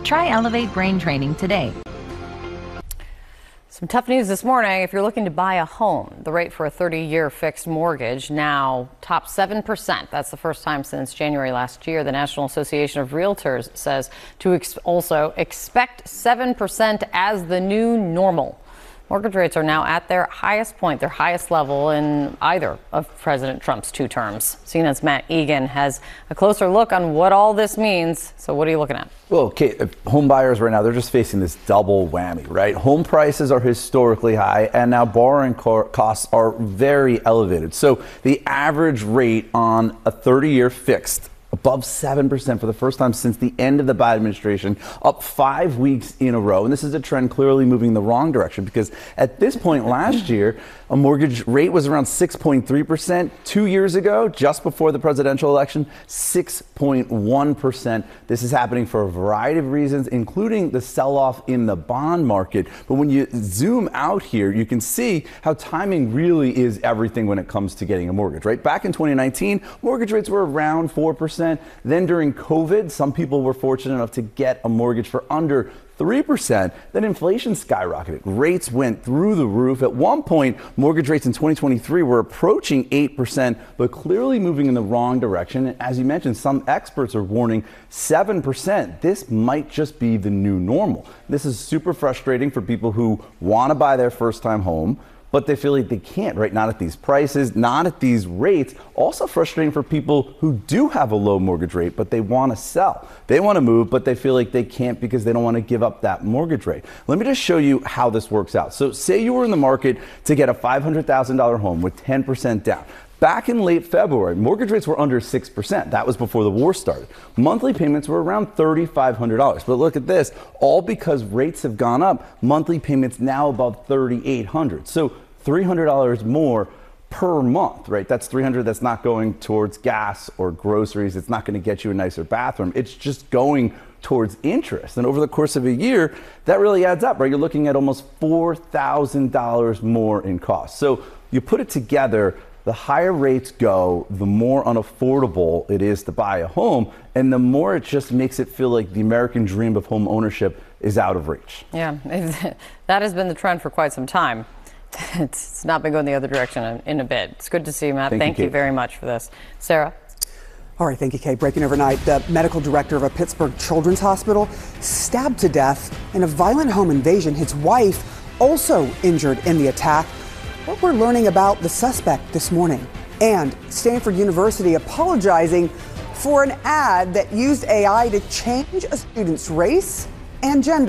Try Elevate Brain Training today. Some tough news this morning. If you're looking to buy a home, the rate for a 30-year fixed mortgage now tops 7%. That's the first time since January last year. The National Association of Realtors says to also expect 7% as the new normal. Mortgage rates are now at their highest point, their highest level in either of President Trump's 2 terms. CNN's Matt Egan has a closer look on what all this means. So what are you looking at? Well, Kate, home buyers right now, they're just facing this double whammy, right? Home prices are historically high, and now borrowing costs are very elevated. So the average rate on a 30-year fixed above 7% for the first time since the end of the Biden administration, up 5 weeks in a row. And this is a trend clearly moving in the wrong direction, because at this point last year, a mortgage rate was around 6.3%. 2 years ago, just before the presidential election, 6.1%. This is happening for a variety of reasons, including the sell-off in the bond market. But when you zoom out here, you can see how timing really is everything when it comes to getting a mortgage, right? Back in 2019, mortgage rates were around 4%. Then during COVID, some people were fortunate enough to get a mortgage for under 3%. Then inflation skyrocketed. Rates went through the roof. At one point, mortgage rates in 2023 were approaching 8%, but clearly moving in the wrong direction. And as you mentioned, some experts are warning 7%. This might just be the new normal. This is super frustrating for people who want to buy their first time home, but they feel like they can't, right? Not at these prices, not at these rates. Also frustrating for people who do have a low mortgage rate, but they want to sell. They want to move, but they feel like they can't because they don't want to give up that mortgage rate. Let me just show you how this works out. So say you were in the market to get a $500,000 home with 10% down. Back in late February, mortgage rates were under 6%. That was before the war started. Monthly payments were around $3,500. But look at this, all because rates have gone up, monthly payments now above $3,800. So $300 more per month, right? That's $300 that's not going towards gas or groceries. It's not going to get you a nicer bathroom. It's just going towards interest. And over the course of a year, that really adds up, right? You're looking at almost $4,000 more in cost. So you put it together, the higher rates go, the more unaffordable it is to buy a home, and the more it just makes it feel like the American dream of home ownership is out of reach. Yeah, that has been the trend for quite some time. It's not been going the other direction in a bit. It's good to see you, Matt. Thank you very much for this. Sarah? All right, thank you, Kate. Breaking overnight, the medical director of a Pittsburgh children's hospital stabbed to death in a violent home invasion. His wife also injured in the attack. What we're learning about the suspect this morning. And Stanford University apologizing for an ad that used AI to change a student's race and gender.